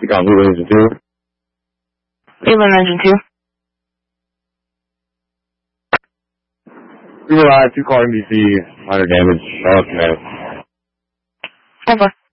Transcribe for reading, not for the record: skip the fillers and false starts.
You got Cleveland Engine 2? Cleveland Engine 2. We relied 2 car NBC, minor damage, no command. Over.